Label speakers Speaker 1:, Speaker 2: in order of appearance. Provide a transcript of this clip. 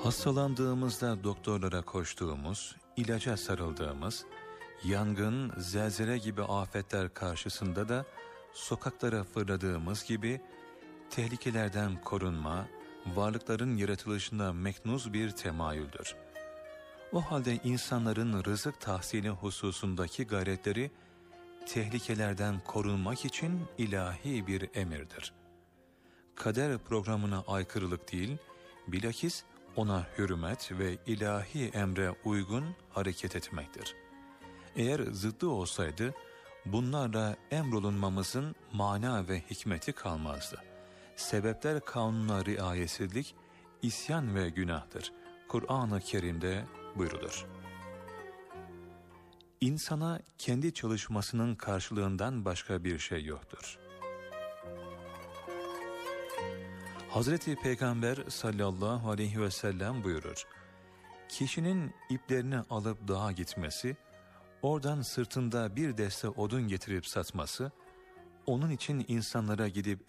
Speaker 1: Hastalandığımızda doktorlara koştuğumuz, ilaca sarıldığımız, yangın, zelzele gibi afetler karşısında da sokaklara fırladığımız gibi tehlikelerden korunma, varlıkların yaratılışına meknuz bir temayüldür. O halde insanların rızık tahsili hususundaki gayretleri tehlikelerden korunmak için ilahi bir emirdir. Kader programına aykırılık değil, bilakis ona hürmet ve ilahi emre uygun hareket etmektir. Eğer zıddı olsaydı, bunlarla emrolunmamızın mana ve hikmeti kalmazdı. Sebepler kanununa riayetsizlik, isyan ve günahtır. Kur'an-ı Kerim'de buyrulur. İnsana kendi çalışmasının karşılığından başka bir şey yoktur. Hazreti Peygamber sallallahu aleyhi ve sellem buyurur: kişinin iplerini alıp dağa gitmesi, oradan sırtında bir deste odun getirip satması, onun için insanlara gidip